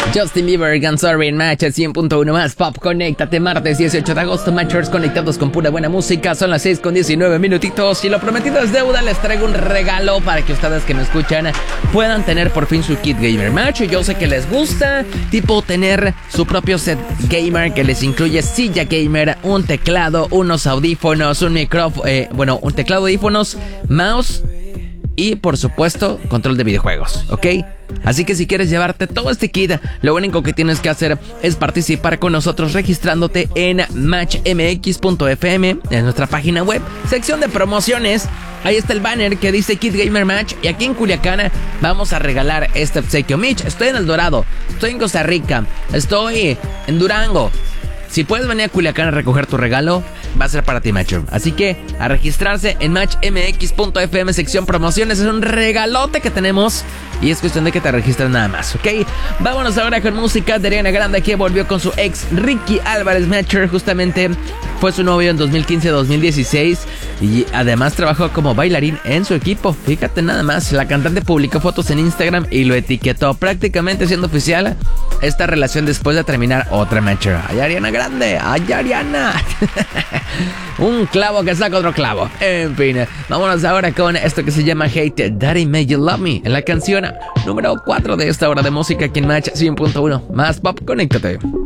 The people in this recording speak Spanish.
Justin Bieber, Guns N' Match 100.1 más Pop. Conéctate, martes 18 de agosto, Matchers conectados con pura buena música. Son las 6:19 minutitos y lo prometido es deuda. Les traigo un regalo para que ustedes que me escuchan puedan tener por fin su kit Gamer Match. Yo sé que les gusta, tipo tener su propio set gamer que les incluye silla gamer, un teclado, unos audífonos, un micrófono, un teclado, audífonos, mouse y por supuesto control de videojuegos, ¿ok? Así que si quieres llevarte todo este kit, lo único que tienes que hacer es participar con nosotros registrándote en matchmx.fm, en nuestra página web, sección de promociones. Ahí está el banner que dice Kit Gamer Match. Y aquí en Culiacán vamos a regalar este obsequio. Mitch, estoy en El Dorado, estoy en Costa Rica, estoy en Durango. Si puedes venir a Culiacán a recoger tu regalo, va a ser para ti, Matcher. Así que a registrarse en matchmx.fm, sección promociones. Es un regalote que tenemos y es cuestión de que te registres nada más, ¿ok? Vámonos ahora con música de Ariana Grande, que volvió con su ex Ricky Álvarez. Matcher justamente fue su novio en 2015-2016 y además trabajó como bailarín en su equipo. Fíjate nada más, la cantante publicó fotos en Instagram y lo etiquetó, prácticamente siendo oficial esta relación después de terminar otra. Matcher. ¡Ay, Ariana Grande! ¡Ay, Ariana! Un clavo que saca otro clavo. En fin, vámonos ahora con esto que se llama Hate, Daddy Made You Love Me, en la canción número 4 de esta hora de música aquí en Match 100.1 más Pop. Conéctate.